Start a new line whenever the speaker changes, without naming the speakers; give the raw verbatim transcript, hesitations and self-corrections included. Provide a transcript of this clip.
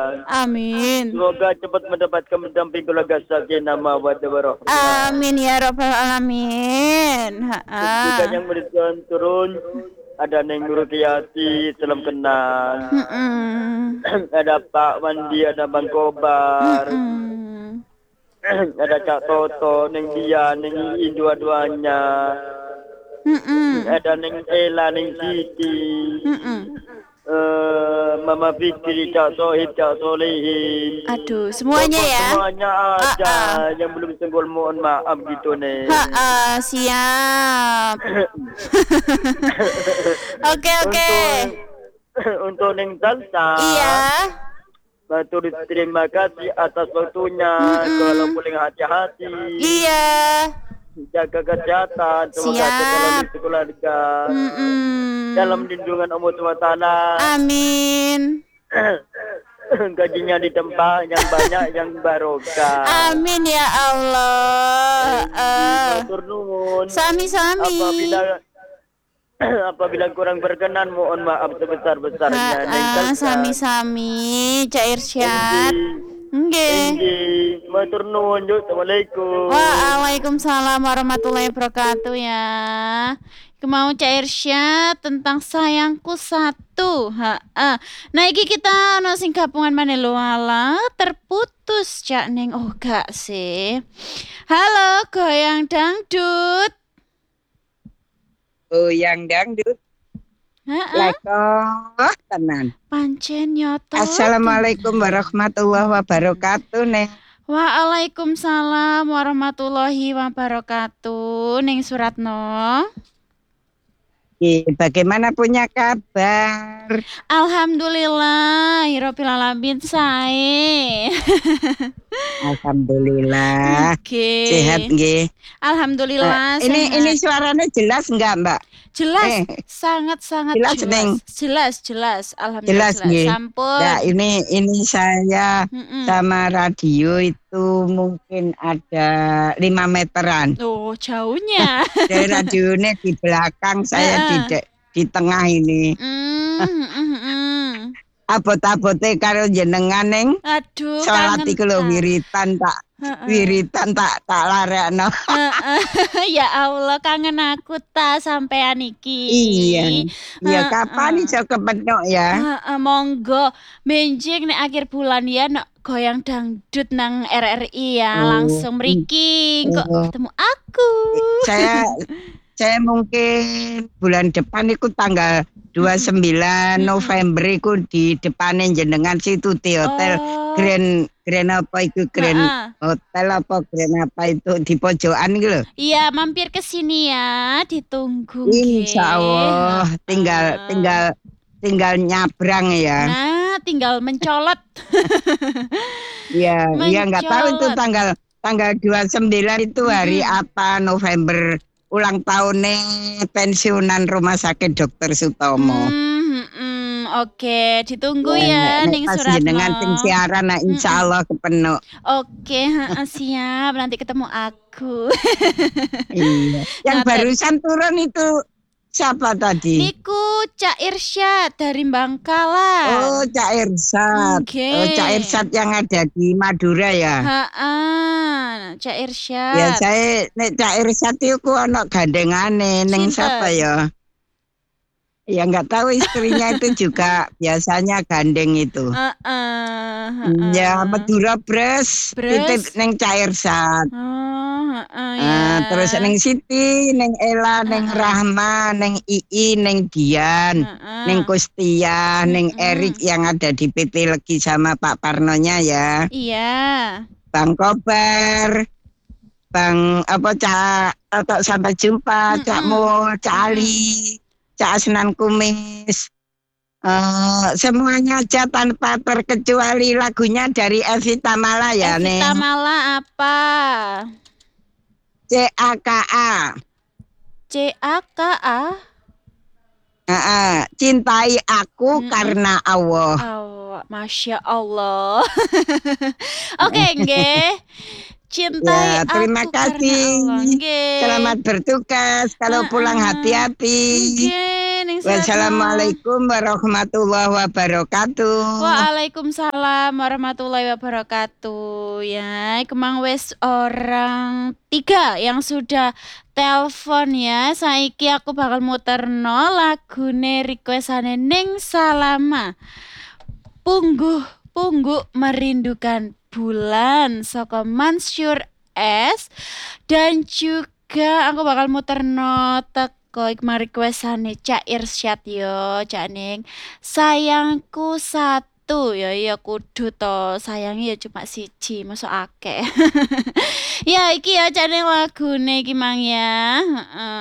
Amin.
Semoga cepat mendapatkan mendamping keluarga sakinah mawaddah warahmah.
Amin ya rabbal alamin.
Juga yang berikan turun ada Neng Nurkiyati, salam kenal.
Mm-mm.
Ada Pak Mandi, ada Bang Kobar.
Mm-mm.
Ada Cak Toto, Neng Dia, Neng I dua-duanya.
Mm-mm.
Ada Neng Ella, Neng Siti.
Mm-mm.
Uh, Mama Fikri, Cak Sohib, Cak Solehin.
Aduh, semuanya
Pokok
ya.
semuanya ada
Ah-ah.
yang belum senggol, mohon maaf gitu nih.
Ha, siap. Oke oke.
Untuk untuk Neng Salsa.
Iya.
Matur terima kasih atas waktunya.
Mm-mm.
Kalau boleh hati-hati.
Iya.
Jaga kesehatan. Semoga
Siap.
selalu keluarga.
Mm-mm.
Dalam lindungan Allah subhanahu wa taala.
Amin.
Gajinya di tempat yang banyak, yang barokah.
Amin ya Allah. Uh,
Matur nuwun.
Sami-sami.
Apabila apabila kurang berkenan, mohon maaf sebesar-besarnya.
Ha, sami-sami, Cak Irsyad. Nggih.
Nggih. Matur nuwun. Assalamualaikum.
Waalaikumsalam warahmatullahi wabarakatuh ya. Kemau Cak Irsyad tentang sayangku satu. Ha, ah. Nah iki kita ono sing gabungan maneh lho ala terputus Cak Neng. Oh gak sih. Halo goyang dangdut.
Oh yang dangdut.
Heeh.
Lekoh tenan.
Pancen nyoto.
Assalamualaikum warahmatullahi wabarakatuh Neng.
Waalaikumsalam warahmatullahi wabarakatuh. Neng Suratno.
Bagaimana punya kabar?
Alhamdulillah, Hirofil alamin sae.
Alhamdulillah.
Okay.
Sehat nggih.
Alhamdulillah.
Uh, ini
sehat.
ini suaranya jelas enggak, Mbak?
Jelas,
eh,
sangat-sangat
jelas,
jelas.
Neng.
Jelas, jelas. Alhamdulillah.
Jelas, jelas.
Sampun.
Ya, ini ini saya Mm-mm. sama radio itu mungkin ada lima meteran.
Oh, jauhnya.
Dari radionya di belakang, saya di de- di tengah ini.
Mm, mm, mm.
Abot-abote karo jenengan Neng.
Aduh,
salat iku lho wiritan tak uh-uh. wiritan tak tak larekno.
Ya Allah, kangen aku ta sampean iki.
Iya. Ya kapan iso kepethuk ya?
Heeh, monggo benjing nek akhir bulan ya nek goyang dangdut nang R R I ya, oh. langsung mriki kok oh. ketemu aku.
Saya saya mungkin bulan depan iku tanggal dua puluh sembilan November iku di depanin jenengan situ di hotel oh. Grand Grand apa itu Grand nah, hotel apa Grand apa itu di pojokan gitu loh.
Iya, mampir ke sini ya, ditunggu.
Insya Allah tinggal uh. tinggal tinggal nyabrang ya.
Nah, tinggal mencolot.
Iya, iya nggak tahu itu tanggal tanggal dua puluh sembilan itu hari hmm. apa November. Ulang tahunnya pensiunan Rumah Sakit Dokter Sutomo.
Hmm, hmm, Oke, ditunggu ya, ya Ning Suratno.
Dengan tim siaran, nah insya Allah kepenuh.
Oke, siap. Nanti ketemu aku.
Iya. Yang nah, barusan turun itu siapa tadi?
Niku Cak Irsyad dari Bangkalan.
Oh, Cak Irsyad.
Okay.
Oh, Cak Irsyad yang ada di Madura ya.
Heeh, Cak Irsyad.
Ya saya nek Cak Irsyad iku ana gandengane ning siapa ya? Ya nggak tahu istrinya itu juga biasanya gandeng itu.
Uh, uh, uh, uh.
Ya Madura Bres, titip neng Cairsat.
Oh, uh, uh,
uh,
ya.
Terus neng Siti, neng Ella, neng uh, uh. Rahma, neng Ii, neng Dian, uh, uh. neng Kustia, uh, uh. neng Erik yang ada di P T Legi sama Pak Parnonya ya.
Iya.
Bang Kobar, Bang apa Cak, atau sampai jumpa, uh, uh. Cak Mo, Cak Ali. Cak Asnan Kumis, uh, semuanya aja tanpa terkecuali lagunya dari Evita Mala ya nih.
Evita Mala apa?
C A K A.
C A K A.
Uh, uh, cintai aku hmm. karena Allah.
Oh, Masya Allah. Oke, okay, nggih. cintai
Ya, terima
aku karena
kasih.
Allah. Nggih.
Selamat bertugas. Kalau pulang
Heeh.
hati-hati.
Nggih, ning Suratno.
Wassalamualaikum warahmatullahi wabarakatuh.
Waalaikumsalam warahmatullahi wabarakatuh. Ya, kemang wis orang tiga yang sudah telepon ya. Saiki aku bakal muterno lagune requestane Ning Salama. Pungguh Pungguk Merindukan Bulan saka Mansur S, dan juga aku bakal muterno teko ikma requestane Cak Irsyad yo, Cak Ning. Sayangku satu ya, ya kudu to, sayangi ya cuma siji, mosok akeh. Ya iki ya Cak Ning lagune iki mang ya. Heeh.